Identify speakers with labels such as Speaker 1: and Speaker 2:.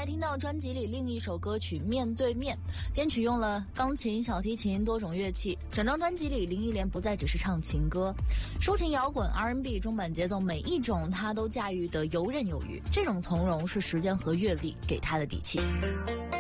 Speaker 1: 来听到专辑里另一首歌曲《面对面》，编曲用了钢琴、小提琴多种乐器。整张专辑里，林忆莲不再只是唱情歌，抒情摇滚、R&B、中板节奏，每一种她都驾驭得游刃有余。这种从容是时间和阅历给她的底气。